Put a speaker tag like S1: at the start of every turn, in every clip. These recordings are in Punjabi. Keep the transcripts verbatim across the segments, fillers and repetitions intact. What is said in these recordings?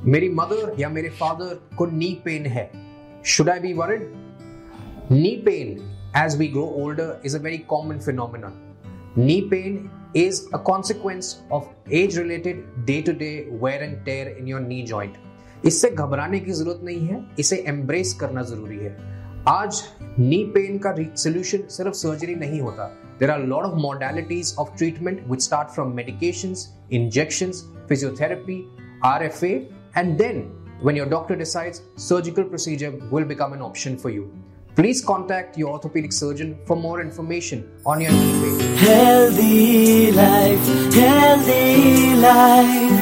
S1: मेरी मदर या मेरे फादर को नी पेन है, should I be worried? Knee pain as we grow older is a very common phenomenon. Knee pain is a consequence of age-related day-to-day wear and tear in your knee joint. इससे घबराने की जरूरत नहीं है, इसे एम्ब्रेस करना जरूरी है। आज नी पेन का सोल्यूशन सिर्फ सर्जरी नहीं होता। There are a lot of modalities of treatment which start from medications, injections, physiotherapy, R F A, and then when your doctor decides, surgical procedure will become an option for you. Please contact your orthopedic surgeon for more information on your knee pain.
S2: Healthy life, healthy life.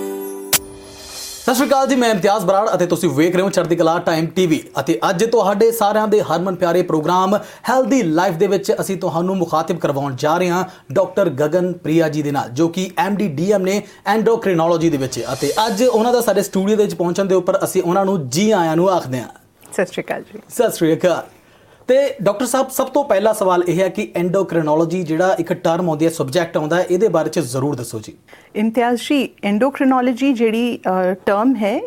S2: ਸਤਿ ਸ਼੍ਰੀ ਅਕਾਲ ਜੀ, ਮੈਂ ਇਮਤਿਆਜ਼ ਬਰਾੜ ਅਤੇ ਤੁਸੀਂ ਵੇਖ ਰਹੇ ਹੋ ਚੜ੍ਹਦੀ ਕਲਾ ਟਾਈਮ ਟੀਵੀ ਅਤੇ ਅੱਜ ਤੁਹਾਡੇ ਸਾਰਿਆਂ ਦੇ ਹਰਮਨ ਪਿਆਰੇ ਪ੍ਰੋਗਰਾਮ ਹੈਲਦੀ ਲਾਈਫ ਦੇ ਵਿੱਚ ਅਸੀਂ ਤੁਹਾਨੂੰ ਮੁਖਾਤਿਬ ਕਰਵਾਉਣ ਜਾ ਰਹੇ ਹਾਂ ਡਾਕਟਰ ਗਗਨ ਪ੍ਰਿਆ ਜੀ ਦੇ ਨਾਲ, ਜੋ ਕਿ ਐਮ ਡੀ ਡੀ ਐਮ ਨੇ ਐਂਡੋਕ੍ਰਿਨੋਲੋਜੀ ਦੇ ਵਿੱਚ, ਅਤੇ ਅੱਜ ਉਹਨਾਂ ਦਾ ਸਾਡੇ ਸਟੂਡੀਓ ਦੇ ਵਿੱਚ ਪਹੁੰਚਣ ਦੇ ਉੱਪਰ ਅਸੀਂ ਉਹਨਾਂ ਨੂੰ ਜੀ ਆਇਆਂ ਨੂੰ ਆਖਦੇ ਹਾਂ।
S3: ਸਤਿ ਸ਼੍ਰੀ ਅਕਾਲ ਜੀ।
S2: ਸਤਿ ਸ਼੍ਰੀ ਅਕਾਲ। ਤੇ ਡਾਕਟਰ ਸਾਹਿਬ, ਸਭ ਤੋਂ ਪਹਿਲਾ ਸਵਾਲ ਇਹ ਹੈ ਕਿ ਐਂਡੋਕ੍ਰਿਨੋਲੋਜੀ ਜਿਹੜਾ ਇੱਕ ਟਰਮ ਆਉਂਦੀ ਹੈ, ਸਬਜੈਕਟ ਆਉਂਦਾ ਹੈ, ਇਹਦੇ ਬਾਰੇ 'ਚ ਜ਼ਰੂਰ ਦੱਸੋ ਜੀ।
S3: ਇਮਤਿਆਜ਼ ਜੀ, ਐਂਡੋਕ੍ਰਿਨੋਲੋਜੀ ਜਿਹੜੀ ਟਰਮ ਹੈ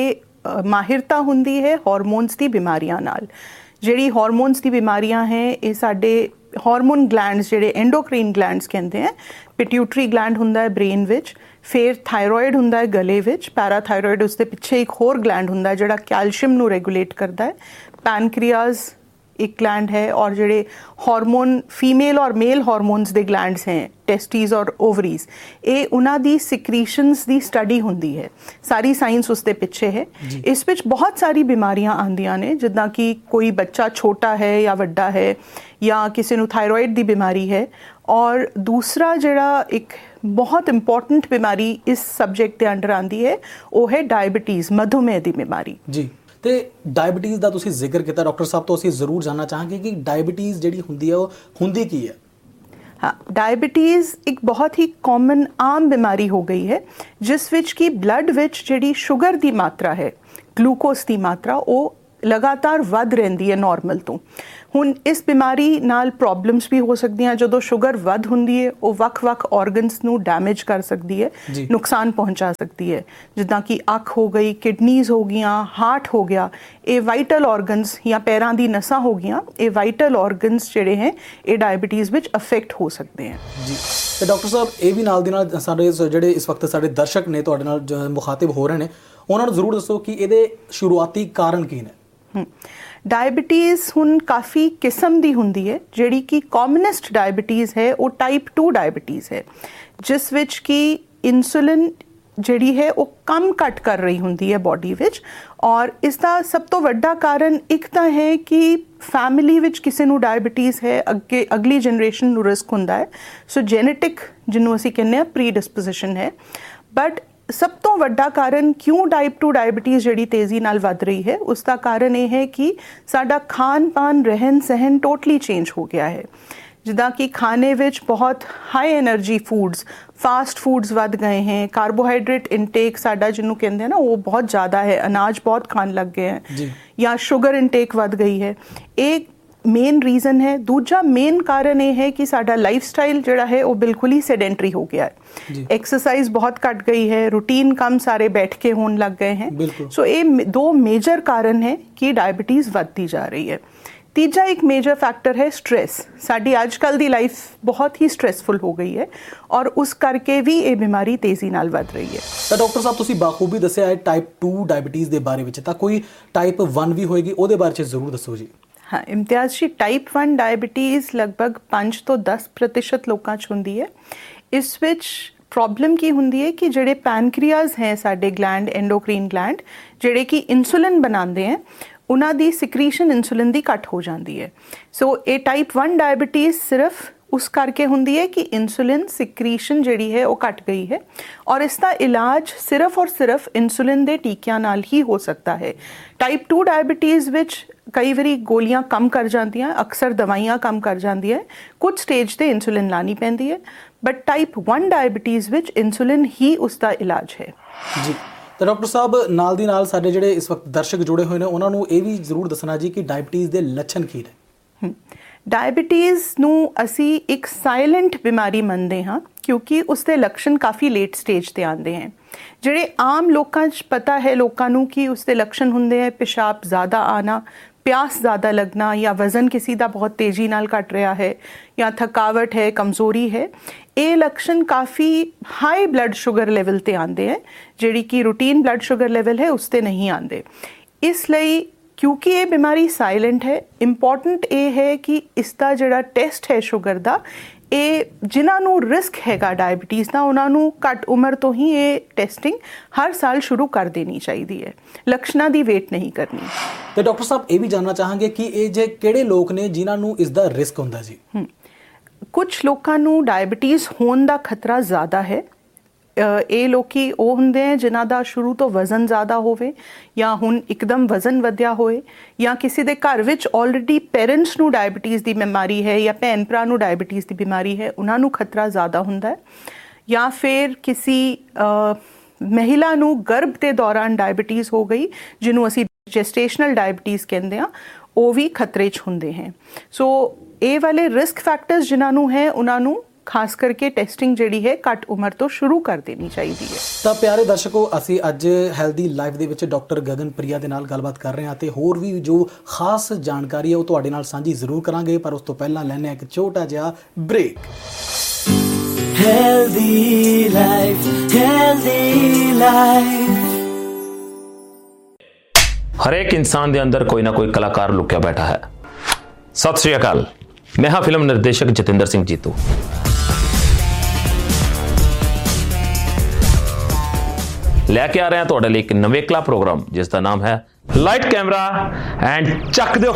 S3: ਇਹ ਮਾਹਿਰਤਾ ਹੁੰਦੀ ਹੈ ਹਾਰਮੋਨਸ ਦੀ ਬਿਮਾਰੀਆਂ ਨਾਲ। ਜਿਹੜੀ ਹਾਰਮੋਨਸ ਦੀ ਬਿਮਾਰੀਆਂ ਹੈ ਇਹ ਸਾਡੇ ਹਾਰਮੋਨ ਗਲੈਂਡਸ ਜਿਹੜੇ ਐਂਡੋਕ੍ਰੀਨ ਗਲੈਂਡਸ ਕਹਿੰਦੇ ਹੈ, ਪਿਟਿਊਟਰੀ ਗਲੈਂਡ ਹੁੰਦਾ ਹੈ ਬ੍ਰੇਨ ਵਿੱਚ, ਫਿਰ ਥਾਇਰੋਇਡ ਹੁੰਦਾ ਹੈ ਗਲੇ ਵਿੱਚ, ਪੈਰਾਥਾਇਰੋਇਡ ਉਸ ਦੇ ਪਿੱਛੇ ਇੱਕ ਹੋਰ ਗਲੈਂਡ ਹੁੰਦਾ ਹੈ ਜਿਹੜਾ ਕੈਲਸ਼ੀਅਮ ਨੂੰ ਰੈਗੂਲੇਟ ਕਰਦਾ ਹੈ, ਪੈਨਕ੍ਰੀਆਸ एक ग्लैंड है, और जोड़े हार्मोन फीमेल और मेल हार्मोन्स दे ग्लैंड्स हैं, टेस्टीज और ओवरीज, ये उन्हां दी सिक्रीशनस दी स्टडी हुंदी है। सारी साइंस उसके पिछे है। इस विच बहुत सारी बीमारियां आंदियां ने, जिद्दां कि कोई बच्चा छोटा है या वड्डा है या किसी नूं थायरॉइड दी बीमारी है, और दूसरा जिहड़ा एक बहुत इंपॉर्टेंट बीमारी इस सब्जेक्ट के अंडर आंदी है वो है डायबिटीज़, मधुमेह दी बीमारी जी।
S2: ਤੇ ਡਾਇਬਟੀਜ਼ ਦਾ ਤੁਸੀਂ ਜ਼ਿਕਰ ਕੀਤਾ ਡਾਕਟਰ ਸਾਹਿਬ, ਤੋਂ ਅਸੀਂ ਜ਼ਰੂਰ ਜਾਣਨਾ ਚਾਹਾਂਗੇ ਕਿ ਡਾਇਬਟੀਜ਼ ਜਿਹੜੀ ਹੁੰਦੀ ਹੈ ਉਹ ਹੁੰਦੀ ਕੀ ਹੈ।
S3: हाँ, डायबिटीज़ एक बहुत ही कॉमन आम बीमारी हो गई है, जिस विच की ब्लड विच जिहड़ी शुगर दी मात्रा है, ग्लूकोस दी मात्रा वो लगातार वध रहिंदी है नॉर्मल तो। ਹੁਣ ਇਸ ਬਿਮਾਰੀ ਨਾਲ ਪ੍ਰੋਬਲਮਸ ਵੀ ਹੋ ਸਕਦੀਆਂ। ਜਦੋਂ ਸ਼ੂਗਰ ਵੱਧ ਹੁੰਦੀ ਹੈ ਉਹ ਵੱਖ-ਵੱਖ ਆਰਗਨਸ ਨੂੰ ਡੈਮੇਜ ਕਰ ਸਕਦੀ ਹੈ, ਨੁਕਸਾਨ ਪਹੁੰਚਾ ਸਕਦੀ ਹੈ, ਜਿੱਦਾਂ ਕਿ ਅੱਖ ਹੋ ਗਈ, ਕਿਡਨੀਜ਼ ਹੋ ਗਈਆਂ, ਹਾਰਟ ਹੋ ਗਿਆ। ਇਹ ਵਾਈਟਲ ਆਰਗਨਸ ਜਾਂ ਪੈਰਾਂ ਦੀ ਨਸਾਂ ਹੋ ਗਈਆਂ, ਇਹ ਵਾਈਟਲ ਆਰਗਨਸ ਜਿਹੜੇ ਹੈ ਇਹ ਡਾਇਬਟੀਜ਼ ਵਿੱਚ ਅਫੈਕਟ ਹੋ ਸਕਦੇ ਹੈ
S2: ਜੀ। ਤੇ ਡਾਕਟਰ ਸਾਹਿਬ, ਇਹ ਵੀ ਨਾਲ ਦੀ ਨਾਲ ਸਾਡੇ ਜਿਹੜੇ ਇਸ ਵਕਤ ਸਾਡੇ ਦਰਸ਼ਕ ਨੇ ਤੁਹਾਡੇ ਨਾਲ ਮੁਖਾਤਿਬ ਹੋ ਰਹੇ ਨੇ, ਉਹਨਾਂ ਨੂੰ ਜ਼ਰੂਰ ਦੱਸੋ ਕਿ ਇਹਦੇ ਸ਼ੁਰੂਆਤੀ ਕਾਰਨ ਕੀ ਨੇ।
S3: डायबिटीज़ हुण काफ़ी किस्म दी हुंदी है। जिहड़ी कि कॉमनस्ट डायबिटीज़ है वो टाइप टू डायबिटीज़ है, जिस विच कि इंसुलिन जिहड़ी है वो कम घट कर रही हुंदी है बॉडी विच, और इसका सब तो वड्डा कारण एक तो है कि फैमिली विच किसी नूं डायबिटीज़ है, अगे अगली जनरेशन नूं रिस्क हुंदा है। सो जेनेटिक जिन्हों असीं कहने प्री डिस्पोजिशन है। बट सब तो वड्डा कारण क्यों टाइप टू डायबिटीज़ जिहड़ी तेज़ी नाल वध रही है, उसका कारण यह है कि साडा खान पान रहन सहन टोटली चेंज हो गया है। जिदा कि खाने विच बहुत high energy foods, fast foods वध गए हैं, कार्बोहाइड्रेट इनटेक साडा जिन्हों कहते हैं ना वो बहुत ज़्यादा है, अनाज बहुत खान लग गए हैं, या शुगर इनटेक वध गई है। एक मेन रीज़न है। दूजा मेन कारण ये है कि साडा लाइफ स्टाइल जिहड़ा है वो बिल्कुल ही सेडेंटरी हो गया है। एक्सरसाइज बहुत घट गई है, रूटीन काम सारे बैठ के होने लग गए हैं। सो ये दो मेजर कारण है कि डायबिटीज़ बढ़ती जा रही है। तीजा एक मेजर फैक्टर है स्ट्रेस। साडी आजकल दी लाइफ बहुत ही स्ट्रेसफुल हो गई है, और उस करके भी ये बीमारी तेज़ी नाल वध रही है।
S2: तो डॉक्टर साहब, तुसीं बाखूबी दस्सिया है टाइप टू डायबिटीज़ के बारे में, तो कोई टाइप वन भी होएगी, ਉਹਦੇ ਬਾਰੇ जरूर दसो जी।
S3: हाँ, इम्तियाज़ जी, टाइप वन डायबिटीज़ लगभग पाँच तो दस प्रतिशत लोगों च हुंदी है। इस विच प्रॉब्लम की हुंदी है कि जिहड़े पैनक्रियाज हैं साडे ग्लैंड, एंडोक्रीन ग्लैंड, जिहड़े कि इंसुलिन बनाते हैं, उन्हां दी सिक्रीशन इंसुलिन दी घट हो जाती है। सो ये टाइप वन डायबिटीज़ सिर्फ उस करके हुंदी है कि इंसुलिन सिक्रीशन जिहड़ी है वो घट गई है, और इसका इलाज सिर्फ और सिर्फ इंसुलिन दे टीकियां नाल ही हो सकता है। टाइप टू डायबिटीज़ विच कई बारी गोलियां कम कर जांदियां, अक्सर दवाइयां कम कर जांदियां, कुछ स्टेज ते इंसुलिन लानी पैंदी है। But type one diabetes which insulin ही उसका इलाज है
S2: जी। तो डॉक्टर साहब, नाल दी नाल साडे जिहड़े इस वक्त दर्शक जुड़े हुए हैं उन्हां नूं इह भी जरूर दसना जी कि डायबिटीज़ दे लक्षण की ने।
S3: डायबिटीज़ ਨੂੰ ਅਸੀਂ ਇੱਕ ਸਾਇਲੈਂਟ ਬਿਮਾਰੀ ਮੰਨਦੇ ਹਾਂ, ਕਿਉਂਕਿ ਉਸਦੇ ਲੱਛਣ ਕਾਫੀ ਲੇਟ ਸਟੇਜ ਤੇ ਆਉਂਦੇ ਹਨ। ਜਿਹੜੇ ਆਮ ਲੋਕਾਂ 'ਚ ਪਤਾ ਹੈ ਲੋਕਾਂ ਨੂੰ ਕਿ ਉਸਦੇ ਲੱਛਣ ਹੁੰਦੇ ਹੈ ਪਿਸ਼ਾਬ ਜ਼ਿਆਦਾ ਆਣਾ, ਪਿਆਸ ਜ਼ਿਆਦਾ ਲੱਗਣਾ, ਜਾਂ ਵਜ਼ਨ ਕਿਸੇ ਦਾ ਬਹੁਤ ਤੇਜ਼ੀ ਨਾਲ ਘਟ ਰਿਹਾ ਹੈ, ਜਾਂ ਥਕਾਵਟ ਹੈ, ਕਮਜ਼ੋਰੀ ਹੈ। ਇਹ ਲੱਛਣ ਕਾਫੀ ਹਾਈ ਬਲੱਡ ਸ਼ੂਗਰ ਲੈਵਲ ਤੇ ਆਉਂਦੇ ਹੈ, ਜਿਹੜੀ ਕਿ ਰੂਟੀਨ ਬਲੱਡ ਸ਼ੂਗਰ ਲੈਵਲ ਹੈ ਉਸ ਤੇ ਨਹੀਂ ਆਉਂਦੇ। ਇਸ ਲਈ ਕਿਉਂਕਿ ਇਹ ਬਿਮਾਰੀ ਸਾਇਲੈਂਟ ਹੈ, ਇੰਪੋਰਟੈਂਟ ਇਹ ਹੈ ਕਿ ਇਸ ਦਾ ਜਿਹੜਾ ਟੈਸਟ ਹੈ ਸ਼ੂਗਰ ਦਾ, ਇਹ ਜਿਨ੍ਹਾਂ ਨੂੰ ਰਿਸਕ ਹੈਗਾ ਡਾਇਬਟੀਜ਼ ਦਾ ਉਹਨਾਂ ਨੂੰ ਘੱਟ ਉਮਰ ਤੋਂ ਹੀ ਇਹ ਟੈਸਟਿੰਗ ਹਰ ਸਾਲ ਸ਼ੁਰੂ ਕਰ ਦੇਣੀ ਚਾਹੀਦੀ ਹੈ, ਲੱਛਣਾਂ ਦੀ ਵੇਟ ਨਹੀਂ ਕਰਨੀ।
S2: ਤੇ ਡਾਕਟਰ ਸਾਹਿਬ ਇਹ ਵੀ ਜਾਣਨਾ ਚਾਹਾਂਗੇ ਕਿ ਇਹ ਜੇ ਕਿਹੜੇ ਲੋਕ ਨੇ ਜਿਨ੍ਹਾਂ ਨੂੰ ਇਸ ਦਾ ਰਿਸਕ ਹੁੰਦਾ ਜੀ?
S3: ਕੁਝ ਲੋਕਾਂ ਨੂੰ ਡਾਇਬਟੀਜ਼ ਹੋਣ ਦਾ ਖਤਰਾ ਜ਼ਿਆਦਾ ਹੈ। ਇਹ ਲੋਕੀ ਉਹ ਹੁੰਦੇ ਹੈ ਜਿਨ੍ਹਾਂ ਦਾ ਸ਼ੁਰੂ ਤੋਂ ਵਜ਼ਨ ਜ਼ਿਆਦਾ ਹੋਵੇ, ਜਾਂ ਹੁਣ ਇੱਕਦਮ ਵਜ਼ਨ ਵਧਿਆ ਹੋਏ, ਜਾਂ ਕਿਸੇ ਦੇ ਘਰ ਵਿੱਚ ਆਲਰੇਡੀ ਪੇਰੈਂਟਸ ਨੂੰ ਡਾਇਬਟੀਜ਼ ਦੀ ਬਿਮਾਰੀ ਹੈ, ਜਾਂ ਭੈਣ ਭਰਾ ਨੂੰ ਡਾਇਬਟੀਜ਼ ਦੀ ਬਿਮਾਰੀ ਹੈ, ਉਹਨਾਂ ਨੂੰ ਖਤਰਾ ਜ਼ਿਆਦਾ ਹੁੰਦਾ ਹੈ। ਜਾਂ ਫਿਰ ਕਿਸੇ ਮਹਿਲਾ ਨੂੰ ਗਰਭ ਦੇ ਦੌਰਾਨ ਡਾਇਬਟੀਜ਼ ਹੋ ਗਈ, ਜਿਹਨੂੰ ਅਸੀਂ ਜੈਸਟੇਸ਼ਨਲ ਡਾਇਬਟੀਜ਼ ਕਹਿੰਦੇ ਹਾਂ, ਉਹ ਵੀ ਖਤਰੇ 'ਚ ਹੁੰਦੇ ਹੈ। ਸੋ ਇਹ ਵਾਲੇ ਰਿਸਕ ਫੈਕਟਰਸ ਜਿਨ੍ਹਾਂ ਨੂੰ ਹੈ ਉਹਨਾਂ ਨੂੰ ਖਾਸ ਕਰਕੇ ਟੈਸਟਿੰਗ ਜਿਹੜੀ ਹੈ ਘੱਟ ਉਮਰ ਤੋਂ ਸ਼ੁਰੂ ਕਰ ਦੇਣੀ ਚਾਹੀਦੀ ਹੈ।
S2: ਤਾਂ ਪਿਆਰੇ ਦਰਸ਼ਕੋ, ਅਸੀਂ ਅੱਜ ਹੈਲਦੀ ਲਾਈਫ ਦੇ ਵਿੱਚ ਡਾਕਟਰ ਗਗਨਪ੍ਰਿਆ ਦੇ ਨਾਲ ਗੱਲਬਾਤ ਕਰ ਰਹੇ ਹਾਂ ਤੇ ਹੋਰ ਵੀ ਜੋ ਖਾਸ ਜਾਣਕਾਰੀ ਹੈ ਉਹ ਤੁਹਾਡੇ ਨਾਲ ਸਾਂਝੀ ਜ਼ਰੂਰ ਕਰਾਂਗੇ, ਪਰ ਉਸ ਤੋਂ ਪਹਿਲਾਂ ਲੈਣੇ ਇੱਕ ਛੋਟਾ ਜਿਹਾ break. Healthy life, healthy life.
S4: ਹਰੇਕ ਇਨਸਾਨ ਦੇ ਅੰਦਰ ਕੋਈ ਨਾ ਕੋਈ ਕਲਾਕਾਰ ਲੁਕਿਆ ਬੈਠਾ ਹੈ। ਸਤਿ ਸ਼੍ਰੀ ਅਕਾਲ, ਮੈਂ ਹਾਂ ਫਿਲਮ ਨਿਰਦੇਸ਼ਕ ਜਤਿੰਦਰ ਸਿੰਘ ਜੀਤੂ। ਲੈ ਕੇ ਆ ਰਹੇ ਹਾਂ ਤੁਹਾਡੇ ਲਈ ਇੱਕ ਨਵੇਕਲਾ ਪ੍ਰੋਗਰਾਮ ਜਿਸ ਦਾ ਨਾਮ ਹੈ ਲਾਈਟ ਕੈਮਰਾ ਐਂਡ ਚੱਕ ਦਿਓ